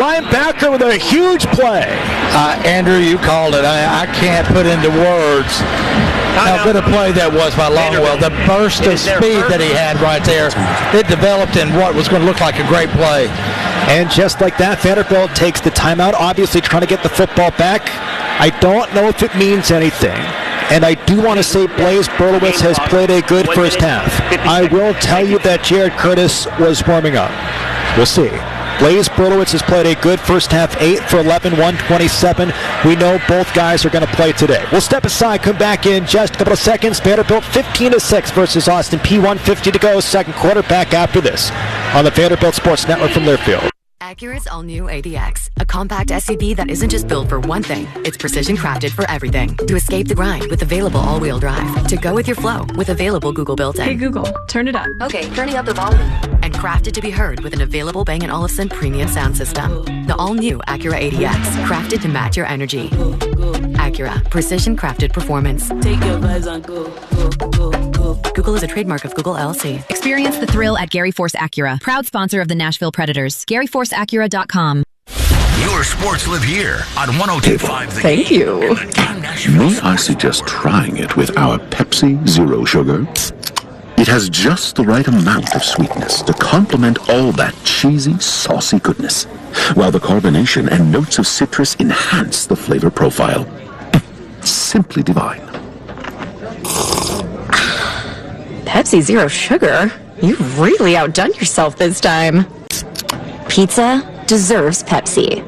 linebacker with a huge play. Andrew, you called it. I can't put into words how good a play that was by Longwell. The burst of speed that he had right there, it developed in what was going to look like a great play. And just like that, Vanderbilt takes the timeout, obviously trying to get the football back. I don't know if it means anything. And I do want to say Blaise Berlowitz has played a good first half. I will tell you that Jared Curtis was warming up. We'll see. Blaise Berlowitz has played a good first half, 8 for 11, 127. We know both guys are going to play today. We'll step aside, come back in just a couple of seconds. Vanderbilt 15-6 versus Austin Peay, 150 to go. Second quarter, back after this on the Vanderbilt Sports Network from Learfield. Acura's all-new ADX, a compact SUV that isn't just built for one thing, it's precision crafted for everything. To escape the grind with available all-wheel drive. To go with your flow with available Google built-in. Hey Google, turn it up. Okay, turning up the volume. And crafted to be heard with an available Bang & Olufsen premium sound system. The all-new Acura ADX, crafted to match your energy. Acura, precision crafted performance. Take your vibes and go. Google is a trademark of Google LLC. Experience the thrill at Gary Force Acura, proud sponsor of the Nashville Predators. GaryForceAcura.com. Your sports live here on 102.5 The Thank Game you. and the Game Nashville May I suggest trying it with our Pepsi Zero Sugar? It has just the right amount of sweetness to complement all that cheesy, saucy goodness, while the carbonation and notes of citrus enhance the flavor profile. Simply divine. Pepsi Zero Sugar? You've really outdone yourself this time. Pizza deserves Pepsi.